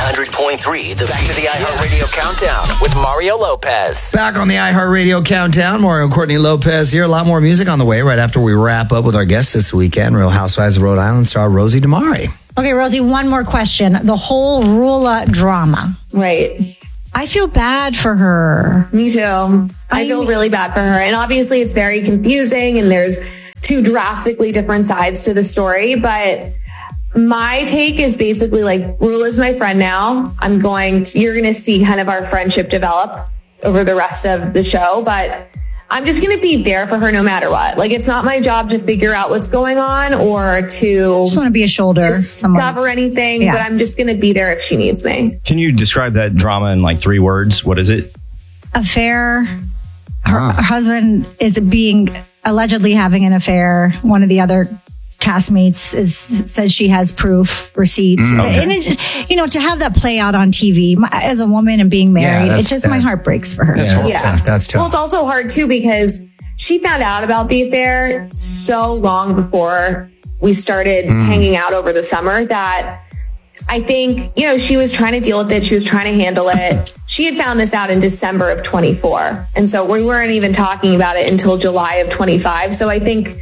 100.3, the Back to the iHeartRadio Countdown with Mario Lopez. Back on the iHeartRadio Countdown, Mario and Courtney Lopez here. A lot more music on the way right after we wrap up with our guests this weekend, Real Housewives of Rhode Island star Rosie DeMari. Okay, Rosie, one more question. The whole Rula drama. Right. I feel bad for her. Me too. I feel really bad for her. And obviously it's very confusing and there's two drastically different sides to the story. But my take is basically like, Rula's my friend now. You're going to see kind of our friendship develop over the rest of the show. But I'm just going to be there for her no matter what. Like, it's not my job to figure out what's going on or to just want to be a shoulder discover anything, but I'm just going to be there if she needs me. Can you describe that drama in like 3 words? What is it? Affair. Her husband is allegedly having an affair. One of the other castmates says she has proof, receipts. Okay. And it's just, to have that play out on TV as a woman and being married, it's just my heart breaks for her. That's tough. Well, it's also hard too because she found out about the affair so long before we started hanging out over the summer that I think, she was trying to deal with it. She was trying to handle it. She had found this out in December of 24. And so we weren't even talking about it until July of 25. So I think,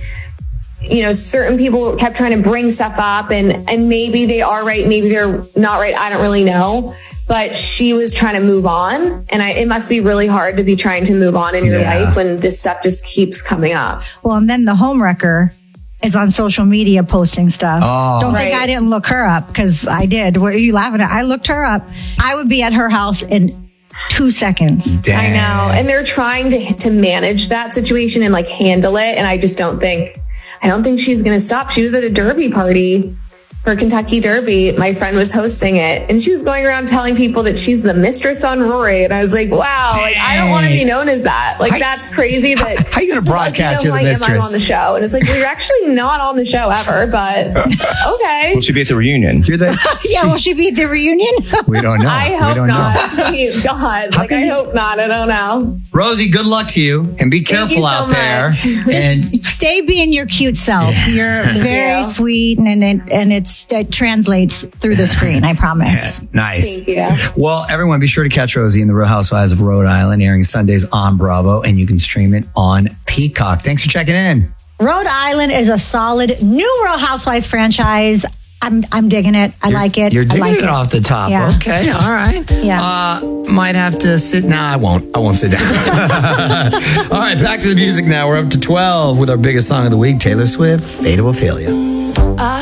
certain people kept trying to bring stuff up and maybe they are right. Maybe they're not right. I don't really know. But she was trying to move on. And it must be really hard to be trying to move on in your life when this stuff just keeps coming up. Well, and then the homewrecker is on social media posting stuff. Don't think I didn't look her up because I did. What are you laughing at? I looked her up. I would be at her house in 2 seconds. Damn. I know. And they're trying to manage that situation and like handle it. And I just don't think she's going to stop. She was at a Derby party for Kentucky Derby. My friend was hosting it and she was going around telling people that she's the mistress on Rory. And I was like, wow, like, I don't want to be known as that. Like, that's crazy. That how are you going to broadcast you're the mistress? I'm on the show. And it's like, well, you're actually not on the show ever, but okay. Will she be at the reunion? Will she be at the reunion? We don't know. I hope not. Please, God. I hope not. I don't know. Rosie, good luck to you and be careful out there. And stay being your cute self. You're very sweet and it translates through the screen, I promise. Yeah, nice. Thank you. Well, everyone, be sure to catch Rosie in the Real Housewives of Rhode Island, airing Sundays on Bravo, and you can stream it on Peacock. Thanks for checking in. Rhode Island is a solid new Real Housewives franchise. I'm digging it. I like it. You're digging it off the top. Yeah. Okay. All right. Yeah. Might have to sit. No, I won't. I won't sit down. All right. Back to the music now. We're up to 12 with our biggest song of the week, Taylor Swift, Fate of Ophelia.